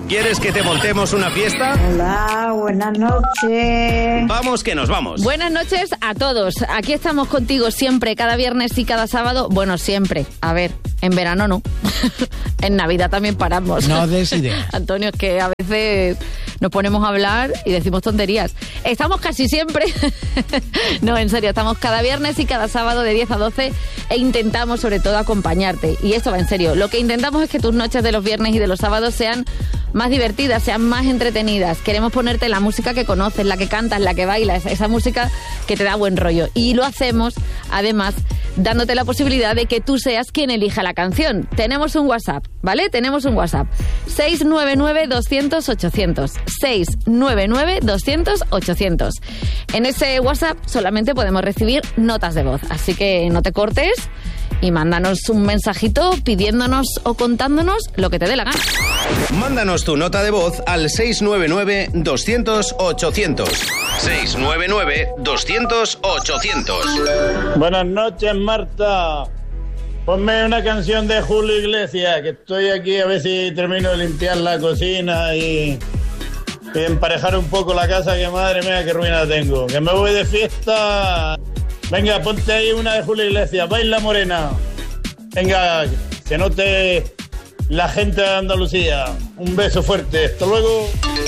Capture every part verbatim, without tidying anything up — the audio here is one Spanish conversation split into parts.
¿Quieres que te montemos una fiesta? Hola, buenas noches. Vamos que nos vamos. Buenas noches a todos. Aquí estamos contigo siempre, cada viernes y cada sábado. Bueno, siempre. A ver, en verano no. En Navidad también paramos. No des ideas. Antonio, es que a veces nos ponemos a hablar y decimos tonterías. Estamos casi siempre. No, en serio, estamos cada viernes y cada sábado de diez a doce e intentamos sobre todo acompañarte. Y esto va en serio. Lo que intentamos es que tus noches de los viernes y de los sábados sean más divertidas, sean más entretenidas. Queremos ponerte la música que conoces, la que cantas, la que bailas, esa música que te da buen rollo. Y lo hacemos, además, dándote la posibilidad de que tú seas quien elija la canción. Tenemos un WhatsApp, ¿vale? Tenemos un WhatsApp. seis nueve nueve, doscientos, ochocientos. seis nueve nueve, doscientos, ochocientos. En ese WhatsApp solamente podemos recibir notas de voz. Así que no te cortes y mándanos un mensajito pidiéndonos o contándonos lo que te dé la gana. Mándanos tu nota de voz al seis nueve nueve, doscientos, ochocientos. seis nueve nueve, doscientos, ochocientos. Buenas noches, Marta. Ponme una canción de Julio Iglesias, que estoy aquí a ver si termino de limpiar la cocina y, y emparejar un poco la casa, que madre mía, qué ruina tengo. Que me voy de fiesta. Venga, ponte ahí una de Julio Iglesias, Baila Morena. Venga, que note la gente de Andalucía. Un beso fuerte, hasta luego.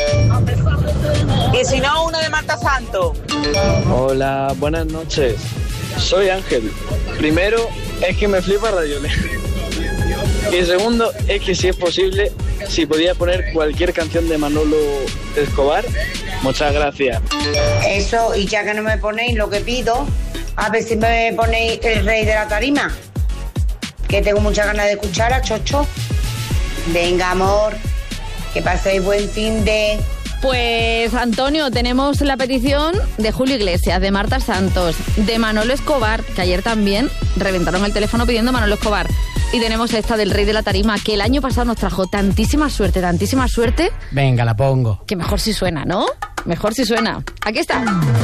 Y si no, uno de Marta Santos. Hola, buenas noches. Soy Ángel. Primero, es que me flipa Radiohead. Y segundo, es que si es posible, si podía poner cualquier canción de Manolo Escobar. Muchas gracias. Eso, y ya que no me ponéis lo que pido, a ver si me ponéis El Rey de la Tarima, que tengo muchas ganas de escuchar a Chocho. Venga, amor, que paséis buen fin de... Pues, Antonio, tenemos la petición de Julio Iglesias, de Marta Santos, de Manolo Escobar, que ayer también reventaron el teléfono pidiendo Manolo Escobar. Y tenemos esta del Rey de la Tarima, que el año pasado nos trajo tantísima suerte, tantísima suerte. Venga, la pongo. Que mejor si suena, ¿no? Mejor si suena. Aquí está.